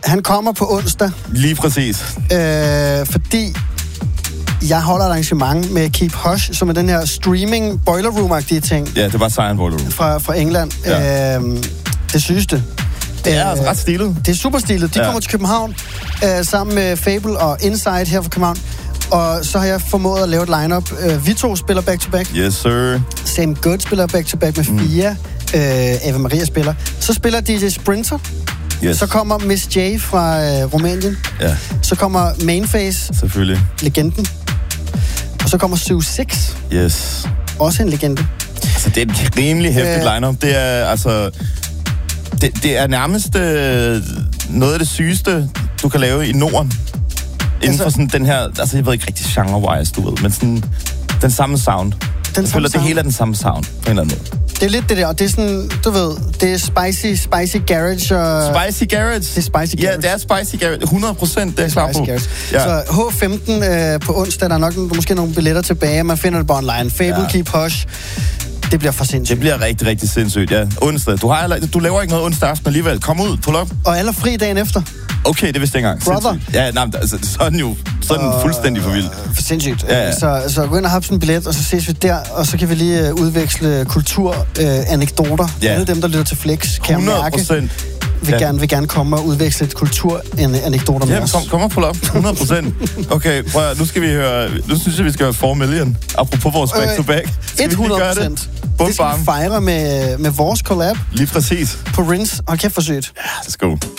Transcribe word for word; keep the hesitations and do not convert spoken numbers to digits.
Han kommer på onsdag. Lige præcis. Øh, fordi jeg holder et arrangement med Keep Hush, som er den her streaming boiler room-agtige ting. Ja, det var Cyan Boiler Room. Fra, fra England. Ja. Øh, det sygeste. Det er altså ret stilet. Det er super stilet. De ja. kommer til København øh, sammen med Fable og Inside her fra København. Og så har jeg formået at lave et line-up. Øh, vi to spiller back-to-back. Yes, sir. Sam Good spiller back-to-back med mm. Fia. Øh, Eva Maria spiller. Så spiller D J Sprinter. Yes. Så kommer Miss J fra øh, Rumænien. Ja. Så kommer Mainface. Selvfølgelig. Legenden. Og så kommer Sue Six. Yes. Også en legende. Altså, det er et rimelig hæftigt øh, line-up. Det er, altså... Det, det er nærmest øh, noget af det sygeste, du kan lave i Norden. Inden altså, for sådan den her... Altså, jeg ved ikke rigtig genre-wise, du ved, men sådan... Den samme sound. Den jeg føler, sound. Det hele er den samme sound, på en eller anden måde. Det er lidt det der, og det er sådan, du ved, det er spicy, spicy garage og... Spicy garage? Det er spicy garage. Ja, det er spicy garage. hundrede procent, det er klar på. Ja. Så H femten øh, på onsdag, der er nok måske nogle billetter tilbage, man finder det bare online. Fable, ja. Keep Hush. Det bliver for sindssygt. Det bliver rigtig, rigtig sindssygt, ja. Onsdag. Du, har, du laver ikke noget onsdag aften alligevel. Kom ud, pull op. Og alle fri dagen efter. Okay, det vidste jeg engang. Brother. Sindssygt. Ja, nej, altså, så er den jo så er den uh, fuldstændig for vild. For sindssygt. Ja, ja. Så, så gå ind og have sådan en billet, og så ses vi der, og så kan vi lige uh, udveksle kulturanekdoter. Uh, ja. Alle dem, der lytter til Flex, kan hundrede procent. vil, ja. gerne, vil gerne komme og udveksle et kulturanekdoter med ja, os. Kom, kom og pull op. hundrede procent. Okay, prøv at, nu skal vi høre... Nu synes jeg, vi skal høre four million. Apropos vores back-to-back. Skal hundrede procent. Det? Det skal vi fejre med, med vores collab. Lige præcis. På Rinse. Hold kæft for sygt. Ja, let's go.